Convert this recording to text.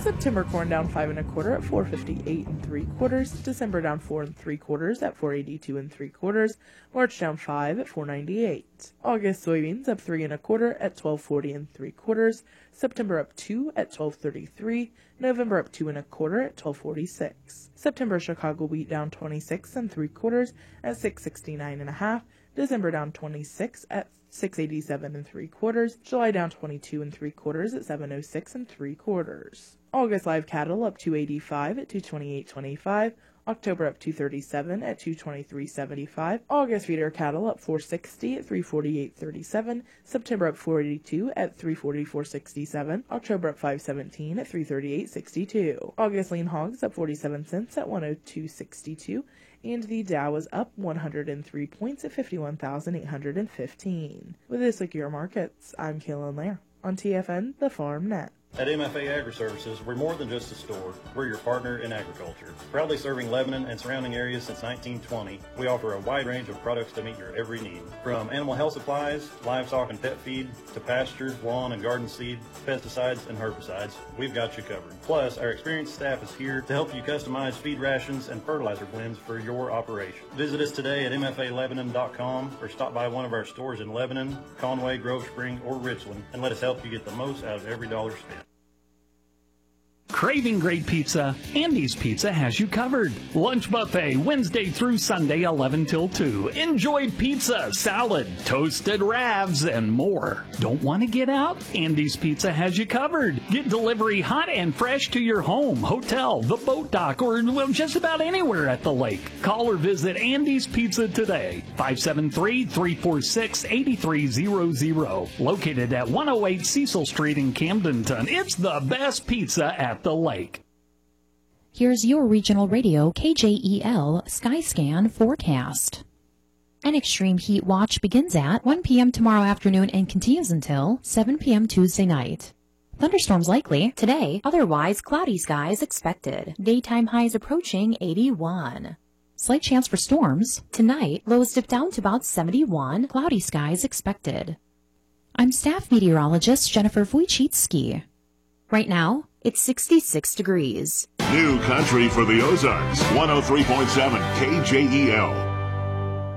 September corn down 5 1/4 at 4.58 3/4. December down 4 3/4 at 4.82 3/4. March down 5 at 4.98. August soybeans up 3 1/4 at 12.40 3/4. September up 2 at 12.33. November up 2 1/4 at 12.46. September Chicago wheat down 26 3/4 at 6.69 1/2. December down 26 at 6.87 3/4. July down 22 3/4 at 7.06 3/4. August live cattle up 2.85 at 228.25. October up 2.37 at 223.75. August feeder cattle up 4.60 at 3.48.37. September up 4.82 at 3.44.67. October up 5.17 at 3.38.62. August lean hogs up 47 cents at 102.62. And the Dow is up 103 points at 51,815. With this look at your markets, I'm Kaylin Lair on TFN, the Farm Net. At MFA Agri-Services, we're more than just a store. We're your partner in agriculture. Proudly serving Lebanon and surrounding areas since 1920, we offer a wide range of products to meet your every need. From animal health supplies, livestock and pet feed, to pasture, lawn and garden seed, pesticides and herbicides, we've got you covered. Plus, our experienced staff is here to help you customize feed rations and fertilizer blends for your operation. Visit us today at mfalebanon.com or stop by one of our stores in Lebanon, Conway, Grove Spring, or Richland and let us help you get the most out of every dollar spent. Craving great pizza? Andy's Pizza has you covered. Lunch buffet Wednesday through Sunday 11 till 2. Enjoy pizza, salad, toasted ravs, and more. Don't want to get out? Andy's Pizza has you covered. Get delivery hot and fresh to your home, hotel, the boat dock, or just about anywhere at the lake. Call or visit Andy's Pizza today. 573-346-8300. Located at 108 Cecil Street in Camdenton. It's the best pizza at the lake. Here's your regional radio KJEL Skyscan forecast. An extreme heat watch begins at 1 p.m. tomorrow afternoon and continues until 7 p.m. Tuesday night. Thunderstorms likely today, otherwise cloudy skies expected. Daytime highs approaching 81. Slight chance for storms. Tonight, lows dip down to about 71. Cloudy skies expected. I'm staff meteorologist Jennifer Wojcicki. Right now, it's 66 degrees. New country for the Ozarks, 103.7 KJEL.